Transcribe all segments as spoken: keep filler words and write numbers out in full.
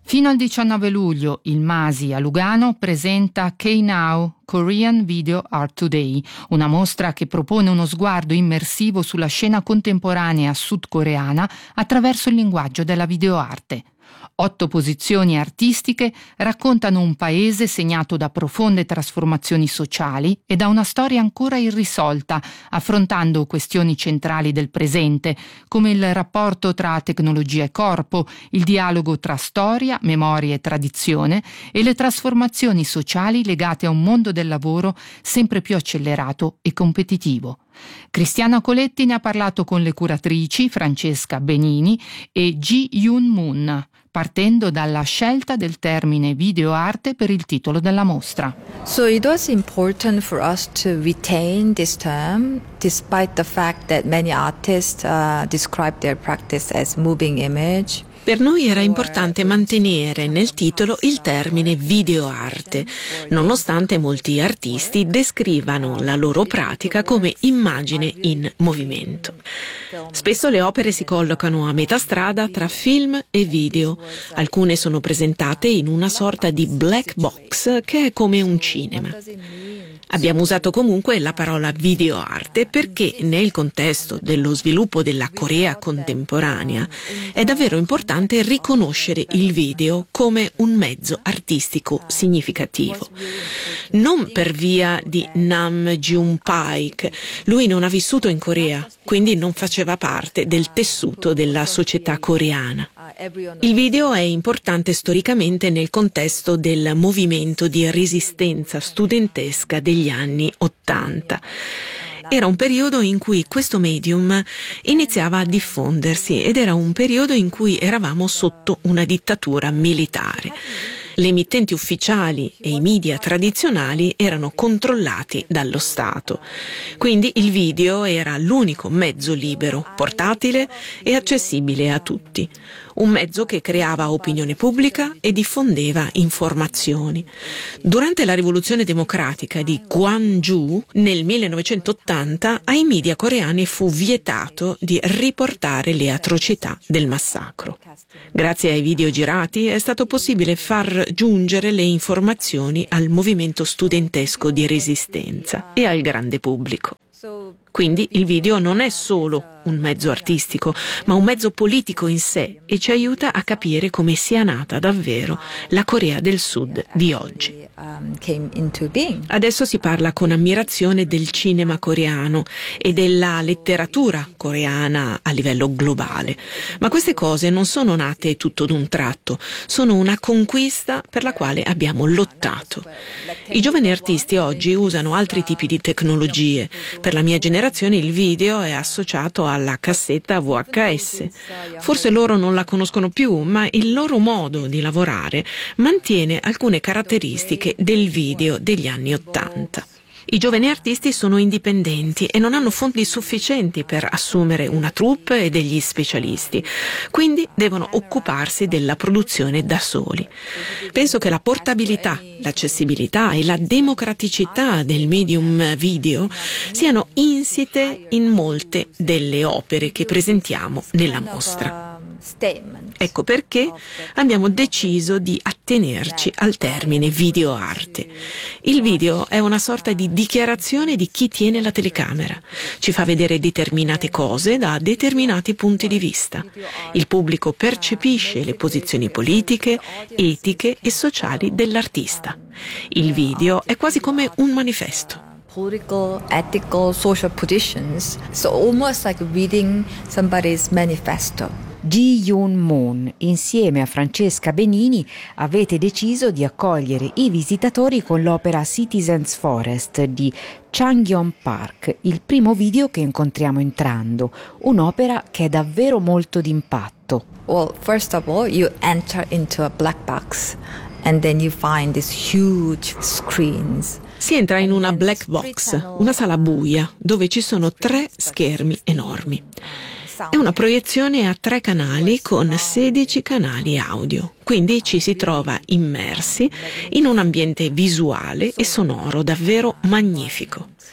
Fino al diciannove luglio il MASI a Lugano presenta K-Now, Korean Video Art Today, una mostra che propone uno sguardo immersivo sulla scena contemporanea sudcoreana attraverso il linguaggio della videoarte. Otto posizioni artistiche raccontano un paese segnato da profonde trasformazioni sociali e da una storia ancora irrisolta, affrontando questioni centrali del presente, come il rapporto tra tecnologia e corpo, il dialogo tra storia, memoria e tradizione e le trasformazioni sociali legate a un mondo del lavoro sempre più accelerato e competitivo. Cristiana Coletti ne ha parlato con le curatrici Francesca Benini e Ji Yoon Moon, partendo dalla scelta del termine videoarte per il titolo della mostra. So it was important for us to retain this term, despite the fact that many artists uh, describe their practice as moving image. Per noi era importante mantenere nel titolo il termine videoarte, nonostante molti artisti descrivano la loro pratica come immagine in movimento. Spesso le opere si collocano a metà strada tra film e video. Alcune sono presentate in una sorta di black box che è come un cinema. Abbiamo usato comunque la parola videoarte perché nel contesto dello sviluppo della Corea contemporanea è davvero importante riconoscere il video come un mezzo artistico significativo. Non per via di Nam June-paik, lui non ha vissuto in Corea, quindi non faceva parte del tessuto della società coreana. Il video è importante storicamente nel contesto del movimento di resistenza studentesca degli anni Ottanta. Era un periodo in cui questo medium iniziava a diffondersi ed era un periodo in cui eravamo sotto una dittatura militare. Le emittenti ufficiali e i media tradizionali erano controllati dallo Stato. Quindi il video era l'unico mezzo libero, portatile e accessibile a tutti. Un mezzo che creava opinione pubblica e diffondeva informazioni. Durante la rivoluzione democratica di Gwangju nel millenovecentottanta ai media coreani fu vietato di riportare le atrocità del massacro. Grazie ai video girati è stato possibile far giungere le informazioni al movimento studentesco di resistenza e al grande pubblico. Quindi il video non è solo un mezzo artistico, ma un mezzo politico in sé e ci aiuta a capire come sia nata davvero la Corea del Sud di oggi. Adesso si parla con ammirazione del cinema coreano e della letteratura coreana a livello globale, ma queste cose non sono nate tutto d'un tratto, sono una conquista per la quale abbiamo lottato. I giovani artisti oggi usano altri tipi di tecnologie. Per la mia generazione il video è associato alla cassetta V H S. Forse loro non la conoscono più, ma il loro modo di lavorare mantiene alcune caratteristiche del video degli anni Ottanta. I giovani artisti sono indipendenti e non hanno fondi sufficienti per assumere una troupe e degli specialisti, quindi devono occuparsi della produzione da soli. Penso che la portabilità, l'accessibilità e la democraticità del medium video siano insite in molte delle opere che presentiamo nella mostra. Ecco perché abbiamo deciso di attenerci al termine videoarte. Il video è una sorta di dichiarazione di chi tiene la telecamera. Ci fa vedere determinate cose da determinati punti di vista. Il pubblico percepisce le posizioni politiche, etiche e sociali dell'artista. Il video è quasi come un manifesto. Political, ethical, social positions. So almost like reading somebody's manifesto. Ji Yoon Moon, insieme a Francesca Benini, avete deciso di accogliere i visitatori con l'opera Citizens Forest di Changyeon Park, il primo video che incontriamo entrando, un'opera che è davvero molto d'impatto. Well, first of all, you enter into a black box and then you find these huge screens. Si entra in una black box, una sala buia, dove ci sono tre schermi enormi. È una proiezione a tre canali con sedici canali audio, quindi ci si trova immersi in un ambiente visuale e sonoro davvero magnifico.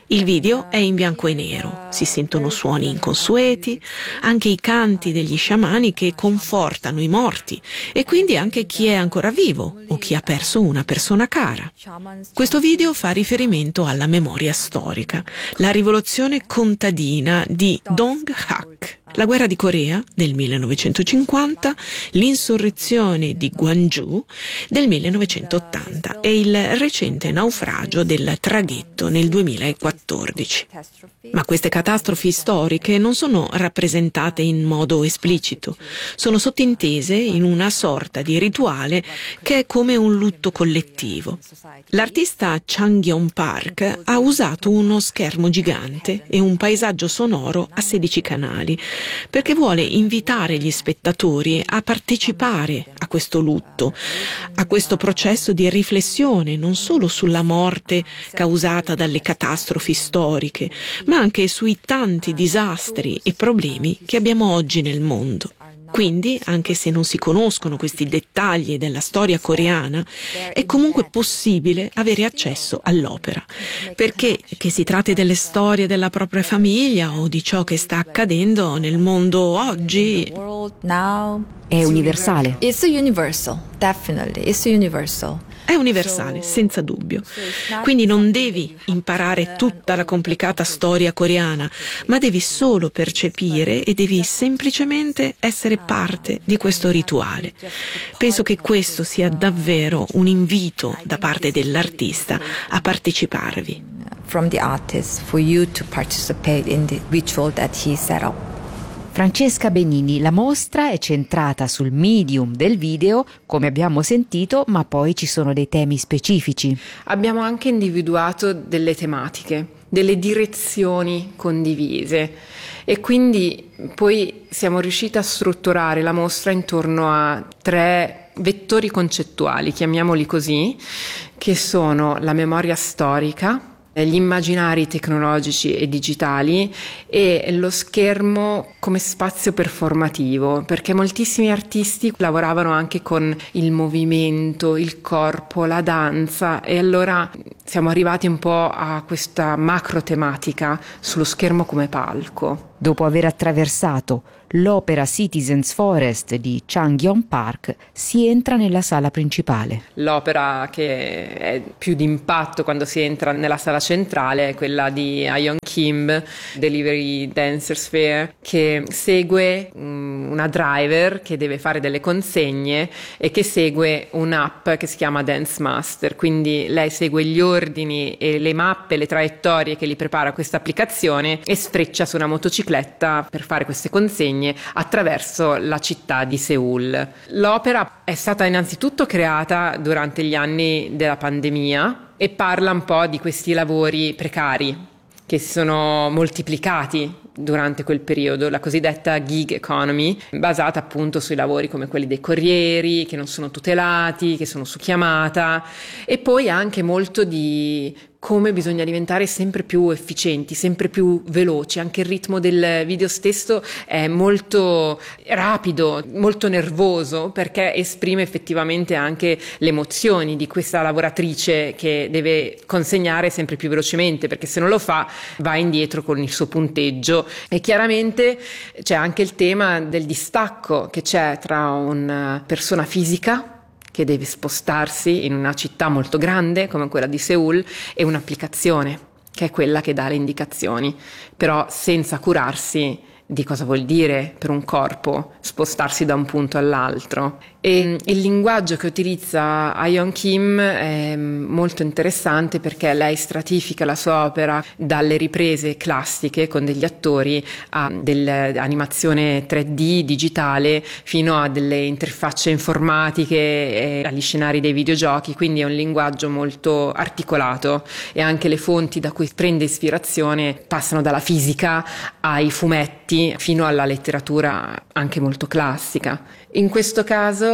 Il video è in bianco e nero, si sentono suoni inconsueti, anche i canti degli sciamani che confortano i morti e quindi anche chi è ancora vivo o chi ha perso una persona cara. Questo video fa riferimento alla memoria storica, la rivoluzione contadina di Dong Hak, la guerra di Corea del millenovecentocinquanta, l'insurrezione di Gwangju del millenovecentottanta e il recente naufragio del traghetto nel duemilaquattordici. Ma queste catastrofi storiche non sono rappresentate in modo esplicito, sono sottintese in una sorta di rituale che è come un lutto collettivo. L'artista Changyong Park ha usato uno schermo gigante e un paesaggio sonoro a sedici canali, perché vuole invitare gli spettatori a partecipare a questo lutto, a questo processo di riflessione non solo sulla morte causata dalle catastrofi storiche, ma anche sui tanti disastri e problemi che abbiamo oggi nel mondo. Quindi, anche se non si conoscono questi dettagli della storia coreana, è comunque possibile avere accesso all'opera, perché che si tratti delle storie della propria famiglia o di ciò che sta accadendo nel mondo oggi, è universale. It's universal, definitely. It's universal. È universale, senza dubbio. Quindi non devi imparare tutta la complicata storia coreana, ma devi solo percepire e devi semplicemente essere parte di questo rituale. Penso che questo sia davvero un invito da parte dell'artista a parteciparvi. From the artist for you to participate in the ritual that he set up. Francesca Benini, la mostra è centrata sul medium del video, come abbiamo sentito, ma poi ci sono dei temi specifici. Abbiamo anche individuato delle tematiche, delle direzioni condivise e quindi poi siamo riusciti a strutturare la mostra intorno a tre vettori concettuali, chiamiamoli così, che sono la memoria storica, gli immaginari tecnologici e digitali e lo schermo come spazio performativo, perché moltissimi artisti lavoravano anche con il movimento, il corpo, la danza e allora siamo arrivati un po' a questa macro tematica sullo schermo come palco. Dopo aver attraversato l'opera Citizens Forest di Changyong Park, si entra nella sala principale. L'opera che è più d'impatto quando si entra nella sala centrale è quella di Ayon Kim, Delivery Dancer Sphere, che segue una driver che deve fare delle consegne e che segue un'app che si chiama Dance Master, quindi lei segue gli ordini e le mappe, le traiettorie che gli prepara questa applicazione e sfreccia su una motocicletta per fare queste consegne attraverso la città di Seul. L'opera è stata innanzitutto creata durante gli anni della pandemia e parla un po' di questi lavori precari che si sono moltiplicati durante quel periodo, la cosiddetta gig economy, basata appunto sui lavori come quelli dei corrieri, che non sono tutelati, che sono su chiamata, e poi anche molto di come bisogna diventare sempre più efficienti, sempre più veloci. Anche il ritmo del video stesso è molto rapido, molto nervoso, perché esprime effettivamente anche le emozioni di questa lavoratrice che deve consegnare sempre più velocemente, perché se non lo fa va indietro con il suo punteggio. E chiaramente c'è anche il tema del distacco che c'è tra una persona fisica che deve spostarsi in una città molto grande come quella di Seul e un'applicazione che è quella che dà le indicazioni, però senza curarsi di cosa vuol dire per un corpo spostarsi da un punto all'altro. E il linguaggio che utilizza Ayon Kim è molto interessante perché lei stratifica la sua opera dalle riprese classiche con degli attori a dell'animazione tre D digitale fino a delle interfacce informatiche e agli scenari dei videogiochi, quindi è un linguaggio molto articolato e anche le fonti da cui prende ispirazione passano dalla fisica ai fumetti fino alla letteratura anche molto classica. In questo caso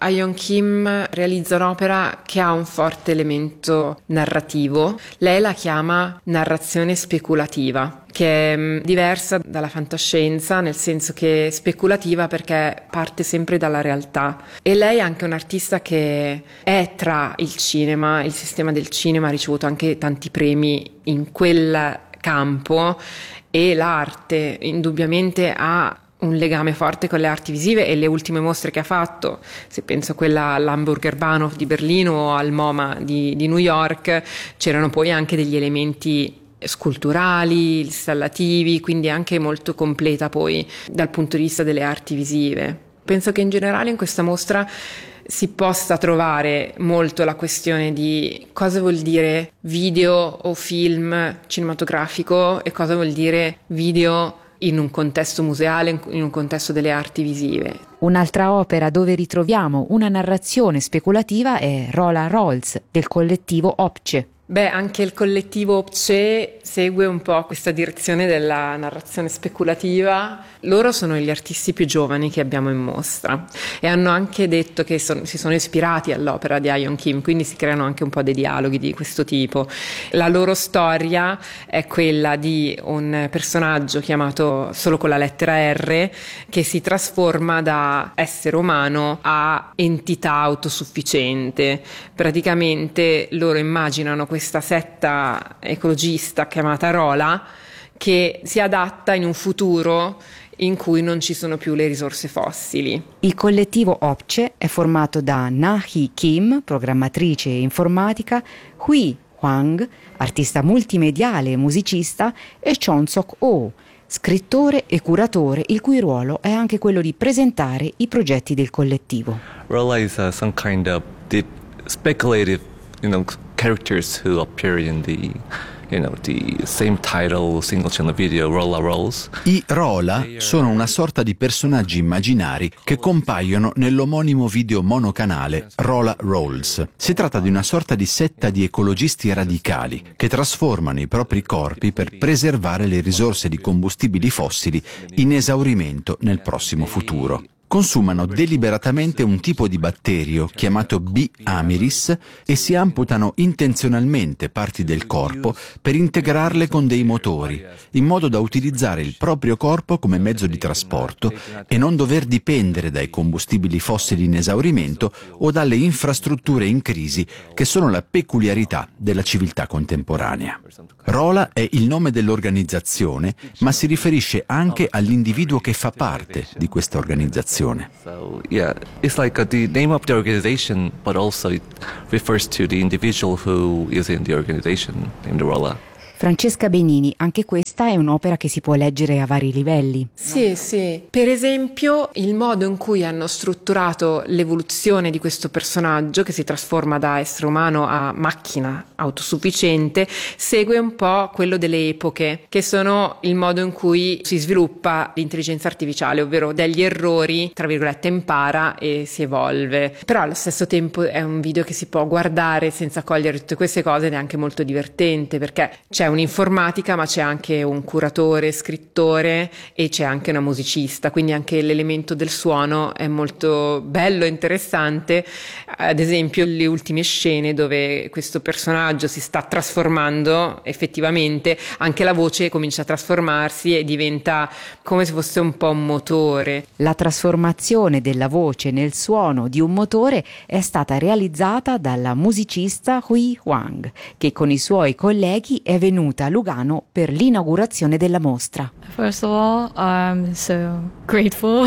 Yeon Kim realizza un'opera che ha un forte elemento narrativo. Lei la chiama narrazione speculativa, che è diversa dalla fantascienza, nel senso che è speculativa perché parte sempre dalla realtà. E lei è anche un'artista che è tra il cinema, il sistema del cinema, ha ricevuto anche tanti premi in quel campo, e l'arte indubbiamente ha un legame forte con le arti visive, e le ultime mostre che ha fatto, se penso a quella all'Hamburger Bahnhof di Berlino o al MoMA di, di New York, c'erano poi anche degli elementi sculturali, installativi, quindi anche molto completa poi dal punto di vista delle arti visive. Penso che in generale in questa mostra si possa trovare molto la questione di cosa vuol dire video o film cinematografico e cosa vuol dire video in un contesto museale, in un contesto delle arti visive. Un'altra opera dove ritroviamo una narrazione speculativa è Rola Rolls del collettivo Obce. Beh, anche il collettivo Obce segue un po' questa direzione della narrazione speculativa. Loro sono gli artisti più giovani che abbiamo in mostra e hanno anche detto che son, si sono ispirati all'opera di Yeon Kim, quindi si creano anche un po' dei dialoghi di questo tipo. La loro storia è quella di un personaggio chiamato solo con la lettera R, che si trasforma da essere umano a entità autosufficiente. Praticamente loro immaginano questa setta ecologista chiamata Rola che si adatta in un futuro in cui non ci sono più le risorse fossili. Il collettivo Obce è formato da Na-hee Kim, programmatrice informatica, Hui Hwang, artista multimediale e musicista, e Chon Sok-oh, scrittore e curatore, il cui ruolo è anche quello di presentare i progetti del collettivo. Rola is uh, some kind of deep speculative, you know, characters who appear in the, you know, the same title single channel video Rola Rolls. I Rola sono una sorta di personaggi immaginari che compaiono nell'omonimo video monocanale Rola Rolls. Si tratta di una sorta di setta di ecologisti radicali che trasformano i propri corpi per preservare le risorse di combustibili fossili in esaurimento nel prossimo futuro. Consumano deliberatamente un tipo di batterio chiamato B. amiris e si amputano intenzionalmente parti del corpo per integrarle con dei motori, in modo da utilizzare il proprio corpo come mezzo di trasporto e non dover dipendere dai combustibili fossili in esaurimento o dalle infrastrutture in crisi che sono la peculiarità della civiltà contemporanea. Rola è il nome dell'organizzazione, ma si riferisce anche all'individuo che fa parte di questa organizzazione. So yeah, it's like uh, the name of the organization, but also it refers to the individual who is in the organization, named Rola. Francesca Benini, anche questa è un'opera che si può leggere a vari livelli. Sì, sì. Per esempio, il modo in cui hanno strutturato l'evoluzione di questo personaggio, che si trasforma da essere umano a macchina autosufficiente, segue un po' quello delle epoche, che sono il modo in cui si sviluppa l'intelligenza artificiale, ovvero degli errori, tra virgolette, impara e si evolve. Però allo stesso tempo è un video che si può guardare senza cogliere tutte queste cose ed è anche molto divertente, perché c'è un'informatica ma c'è anche un curatore, scrittore e c'è anche una musicista, quindi anche l'elemento del suono è molto bello e interessante. Ad esempio le ultime scene dove questo personaggio si sta trasformando, effettivamente anche la voce comincia a trasformarsi e diventa come se fosse un po' un motore. La trasformazione della voce nel suono di un motore è stata realizzata dalla musicista Hui Hwang, che con i suoi colleghi è venuta a Lugano per l'inaugurazione della mostra. First of all, I'm so grateful.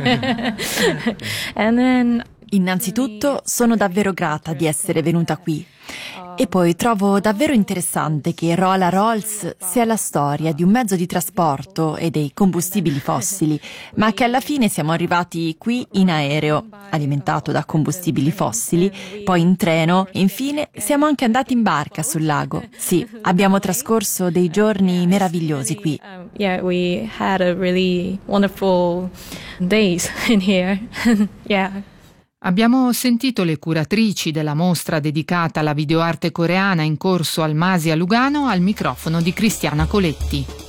And then Innanzitutto sono davvero grata di essere venuta qui e poi trovo davvero interessante che Rola Rolls sia la storia di un mezzo di trasporto e dei combustibili fossili, ma che alla fine siamo arrivati qui in aereo, alimentato da combustibili fossili, poi in treno e infine siamo anche andati in barca sul lago. Sì, abbiamo trascorso dei giorni meravigliosi qui. Um, yeah, we had a really wonderful days in here. Yeah. Abbiamo sentito le curatrici della mostra dedicata alla videoarte coreana in corso al MASI a Lugano al microfono di Cristiana Coletti.